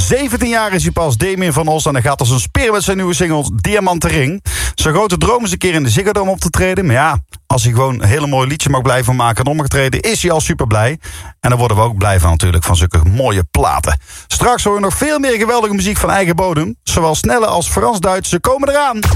17 jaar is hij pas, Damien van Os. En hij gaat als een speer met zijn nieuwe single Diamanten Ring. Zijn grote droom is een keer in de Ziggo Dome op te treden. Maar ja, als hij gewoon een hele mooi liedje mag blijven maken en omgetreden, is hij al super blij. En daar worden we ook blij van natuurlijk, van zulke mooie platen. Straks horen we nog veel meer geweldige muziek van eigen bodem. Zowel snelle als Frans-Duits, ze komen eraan.